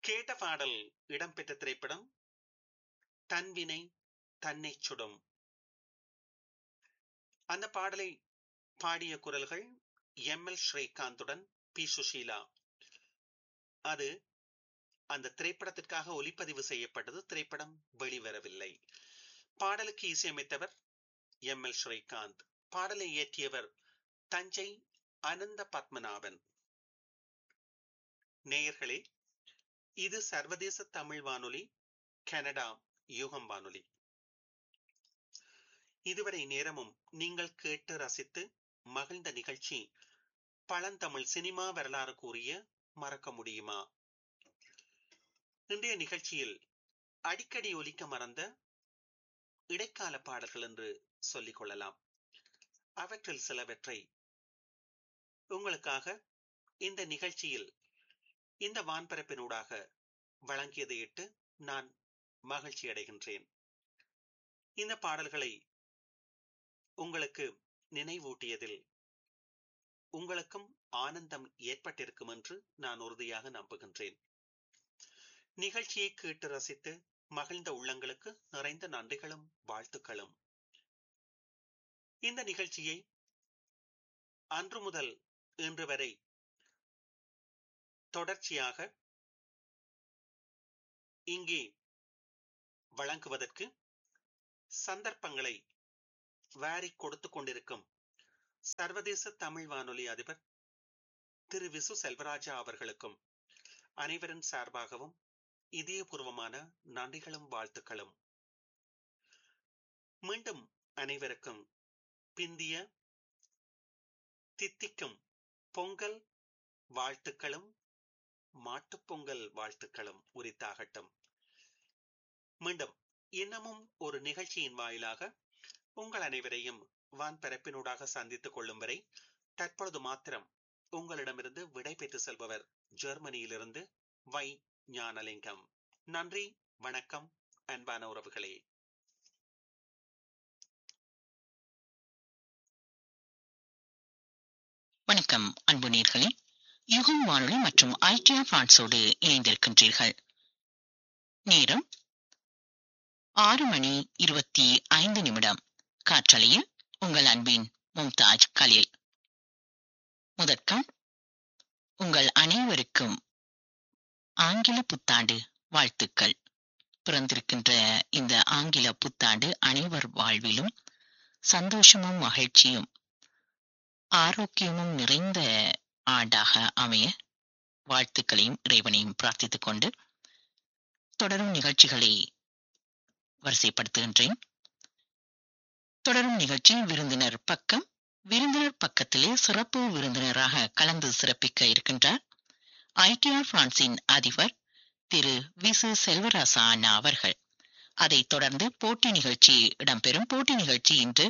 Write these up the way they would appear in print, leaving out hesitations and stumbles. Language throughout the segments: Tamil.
கேட்ட பாடல் இடம்பெற்ற திரைப்படம் தன்வினை தன்னைச் சுடும். அந்த பாடலை பாடிய குரல்கள் எம்.எல். ஸ்ரீகாந்துடன் பி. சுஷீலா. அது அந்த திரைப்படத்திற்காக ஒலிப்பதிவு செய்யப்பட்டது. திரைப்படம் வெளிவரவில்லை. பாடலுக்கு இசையமைத்தவர் எம்.எல். ஸ்ரீகாந்த். பாடலை இயற்றியவர் தஞ்சை அனந்த பத்மநாபன். நேயர்களே, இது சர்வதேச தமிழ் வானொலி, கனடா யுகம் வானொலி. இதுவரை நேரமும் நீங்கள் கேட்டு ரசித்து மகிழ்ந்த நிகழ்ச்சி பழந்தமிழ் சினிமா வரலாறு கூறிய மறக்க முடியுமா? இன்றைய நிகழ்ச்சியில் அடிக்கடி ஒலிக்க மறந்த இடைக்கால பாடல்கள் என்று சொல்லிக் கொள்ளலாம். அவற்றில் சிலவற்றை உங்களுக்காக இந்த நிகழ்ச்சியில் இந்த வான்பரப்பினூடாக வழங்கியதையிட்டு நான் மகிழ்ச்சி அடைகின்றேன். இந்த பாடல்களை உங்களுக்கு நினைவூட்டியதில் உங்களுக்கும் ஆனந்தம் ஏற்பட்டிருக்கும் என்று நான் உறுதியாக நம்புகின்றேன். நிகழ்ச்சியை கேட்டு ரசித்து மகிழ்ந்த உள்ளங்களுக்கு நிறைந்த நன்றிகளும் வாழ்த்துக்களும். இந்த நிகழ்ச்சியை அன்று முதல் இன்று வரை தொடர்ச்சியாக இங்கே வழங்குவதற்கு சந்தர்ப்பங்களை வாரிக் கொடுத்துக் கொண்டிருக்கும் சர்வதேச தமிழ் வானொலி அதிபர் திரு விசு செல்வராஜா அவர்களுக்கும் அனைவரின் சார்பாகவும் இதயபூர்வமான நன்றிகளும் வாழ்த்துக்களும். மீண்டும் அனைவருக்கும் பிந்திய தித்திக்கும் பொங்கல் வாழ்த்துக்களும் மாட்டுப்பொங்கல் வாழ்த்துக்களும் உரித்தாகட்டும். மீண்டும் இன்னமும் ஒரு நிகழ்ச்சியின் வாயிலாக உங்கள் அனைவரையும் வான்பரப்பினூடாக சந்தித்துக் கொள்ளும் வரை தற்பொழுது மாத்திரம் உங்களிடமிருந்து விடை பெற்று செல்பவர் ஜெர்மனியிலிருந்து வை ஞானலிங்கம். நன்றி, வணக்கம், அன்பான உறவுகளே. வணக்கம் அன்பு நேயர்களே, யுகம் வானொலி மற்றும் ஐடிஆர் பிரான்ஸோடு இணைந்திருக்கின்றீர்கள். நேரம் 6:25. காற்றலையில் உங்கள் அன்பின் மும்தாஜ் கலீல். முதற்கம் உங்கள் அனைவருக்கும் ஆங்கில புத்தாண்டு வாழ்த்துக்கள். பிறந்திருக்கின்ற இந்த ஆங்கில புத்தாண்டு அனைவர் வாழ்விலும் சந்தோஷமும் மகிழ்ச்சியும் ஆரோக்கியமும் நிறைந்த ஆண்டாக அமைய வாழ்த்துக்களையும் இறைவனையும் பிரார்த்தித்துக் கொண்டு தொடரும் நிகழ்ச்சிகளை வரிசைப்படுத்துகின்றேன். தொடரும் நிகழ்ச்சி விருந்தினர் பக்கம். விருந்தினர் பக்கத்திலே சிறப்பு விருந்தினராக கலந்து சிறப்பிக்க இருக்கின்றார் ஐடிஆர் பிரான்சின் அதிபர் திரு விசு செல்வராசா அண்ணா அவர்கள். அதைத் தொடர்ந்து போட்டி நிகழ்ச்சி இடம்பெறும். போட்டி நிகழ்ச்சி இன்று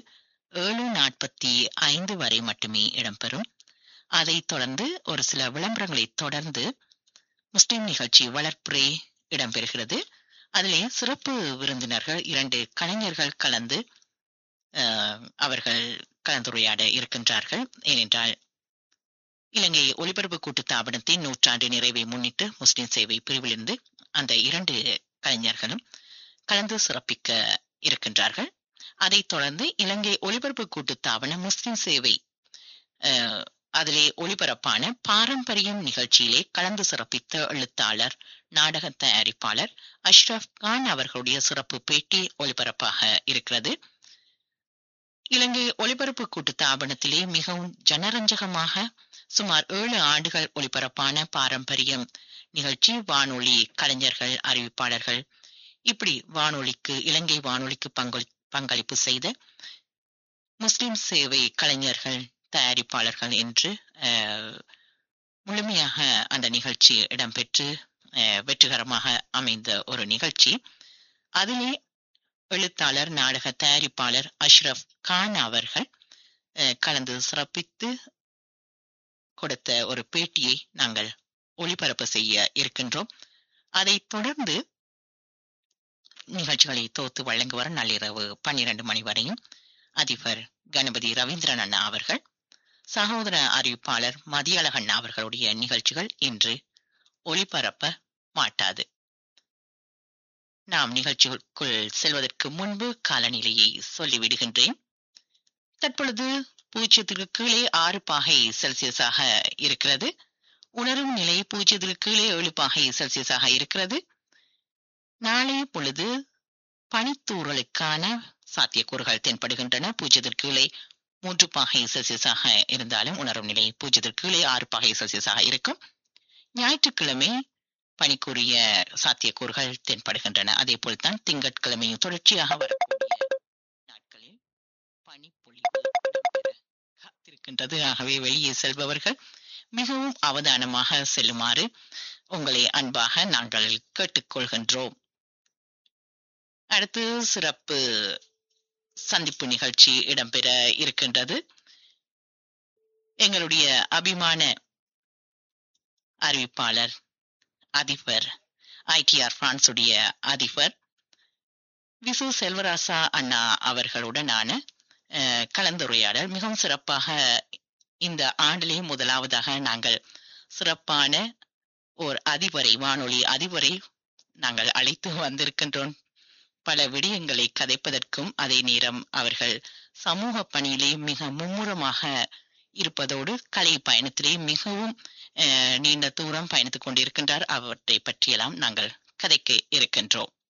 7:45 வரை மட்டுமே இடம்பெறும். அதைத் தொடர்ந்து ஒரு சில விளம்பரங்களை தொடர்ந்து முஸ்லிம் நிகழ்ச்சி வளர்ப்புரை இடம்பெறுகிறது. அதிலே சிறப்பு விருந்தினர்கள் 2 கலைஞர்கள் கலந்து அவர்கள் கலந்துரையாட இருக்கின்றார்கள். ஏனென்றால் இலங்கை ஒலிபரப்பு கூட்டு தாபனத்தின் 100ஆண்டு நிறைவை முன்னிட்டு முஸ்லிம் சேவை பிரிவிலிருந்து அந்த 2 கலைஞர்களும் கலந்து சிறப்பிக்க இருக்கின்றார்கள். அதைத் தொடர்ந்து இலங்கை ஒலிபரப்பு கூட்டு தாபனம் முஸ்லிம் சேவை அதிலே ஒளிபரப்பான பாரம்பரியம் நிகழ்ச்சியிலே கலந்து சிறப்பித்த எழுத்தாளர், நாடக தயாரிப்பாளர் அஷ்ரப் கான் அவர்களுடைய சிறப்பு பேட்டி ஒளிபரப்பாக இருக்கிறது. இலங்கை ஒலிபரப்பு கூட்டு தாபனத்திலே மிகவும் ஜனரஞ்சகமாக சுமார் 7 ஆண்டுகள் ஒளிபரப்பான பாரம்பரியம் நிகழ்ச்சி, வானொலி கலைஞர்கள், அறிவிப்பாளர்கள், இப்படி வானொலிக்கு, இலங்கை வானொலிக்கு பங்களிப்பு செய்த முஸ்லிம் சேவை கலைஞர்கள், தயாரிப்பாளர்கள் என்று முழுமையாக அந்த நிகழ்ச்சி இடம்பெற்று வெற்றிகரமாக அமைந்த ஒரு நிகழ்ச்சி. அதிலே எழுத்தாளர், நாடக தயாரிப்பாளர் அஷ்ரப் கான் அவர்கள் கலந்து சிறப்பித்து கொடுத்த ஒரு பேட்டியை நாங்கள் ஒளிபரப்பு செய்ய இருக்கின்றோம். அதைத் தொடர்ந்து நிகழ்ச்சிகளை தொகுத்து வழங்குவார் நள்ளிரவு 12 மணி வரையும் அதிபர் கணபதி ரவீந்திரன் அண்ணா அவர்கள். சகோதர அறிவிப்பாளர் மதியழகண்ணா அவர்களுடைய நிகழ்ச்சிகள் இன்று ஒளிபரப்ப மாட்டாது. நாம் நிகழ்ச்சிக்குள் செல்வதற்கு முன்பு காலநிலையை சொல்லிவிடுகின்றேன். தற்பொழுது 0 கீழே 6 பாகை செல்சியஸாக இருக்கிறது. உணரும் நிலை 0 கீழே 7 பாகை செல்சியஸாக இருக்கிறது. நாளைய பொழுது பனித்தூறலுக்கான சாத்தியக்கூறுகள் தென்படுகின்றன. 0 கீழே 3 பாகை செல்சியஸாக இருந்தாலும் உணரும் நிலை 0 கீழே 6 பாகை செல்சியஸாக இருக்கும். ஞாயிற்றுக்கிழமை பனிக்குரிய சாத்தியக்கூறுகள் தென்படுகின்றன. அதே போல்தான் திங்கட்கிழமையும் தொடர்ச்சியாக வரக்கூடிய நாட்களில் பனிப்பொழிவு காத்திருக்கின்றது. ஆகவே வெளியே செல்பவர்கள் மிகவும் அவதானமாக செல்லுமாறு உங்களை அன்பாக நாங்கள் கேட்டுக்கொள்கின்றோம். அடுத்து சிறப்பு சந்திப்பு நிகழ்ச்சி இடம்பெற இருக்கின்றது. எங்களுடைய அபிமான அறிவிப்பாளர், அதிபர், ஐடிஆர் பிரான்சுடைய அதிபர் விசு செல்வராசா அண்ணா அவர்களுடனான கலந்துரையாடல் மிகவும் சிறப்பாக இந்த ஆண்டிலே முதலாவதாக நாங்கள் சிறப்பான ஓர் அதிபரை, வானொலி அதிபரை நாங்கள் அழைத்து வந்திருக்கின்றோம். பல விடயங்களை கதைப்பதற்கும் அதே நேரம் அவர்கள் சமூக பணியிலே மிக மும்முரமாக இருப்பதோடு கலை பயணத்திலே மிகவும் நீண்ட தூரம் பயணித்துக் கொண்டிருக்கின்றார். அவற்றை பற்றியெல்லாம் நாங்கள் கதைக்க இருக்கின்றோம்.